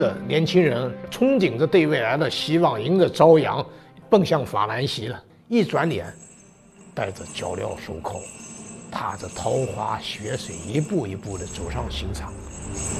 的年轻人憧憬着对未来的希望，迎着朝阳，奔向法兰西了。一转脸，带着脚镣手铐，踏着桃花血水，一步一步地走上刑场。